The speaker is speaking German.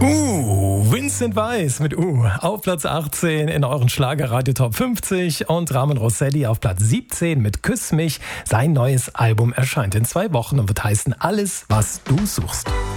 Vincent Weiss mit auf Platz 18 in euren Schlagerradio Top 50 und Ramin Rossetti auf Platz 17 mit Küss mich. Sein neues Album erscheint in 2 Wochen und wird heißen Alles, was du suchst.